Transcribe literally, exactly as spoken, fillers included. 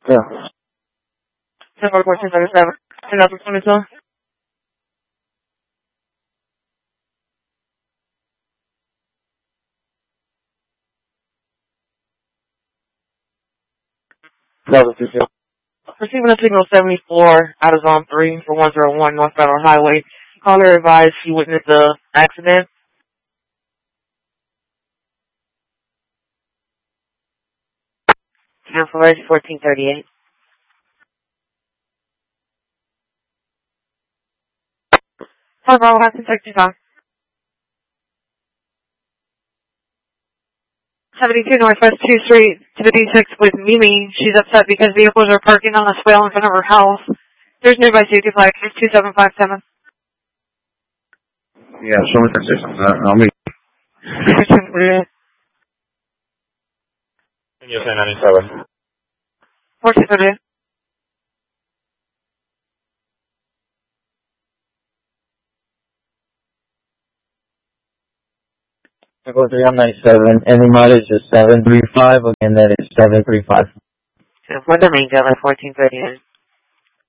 Yeah. ten fourteen thirty-seven. ten thousand twenty-two. That was just Receiving a signal seventy-four out of zone three for one zero one North Federal Highway. Caller advised she witnessed the accident. Cancellation fourteen thirty-eight. Hi, Bravo, I can text you back. seventy-two Northwest two Street to the D six with Mimi. She's upset because vehicles are parking on a swale in front of her house. There's nearby safety flag, two seven five seven. Yeah, show me consistent. Uh, I'll meet. U S A ninety-seven. fourteen thirty-eight. I go three on ninety-seven, and the mileage is seven three five, and that is seven three five. What the main dealer, fourteen thirty-eight.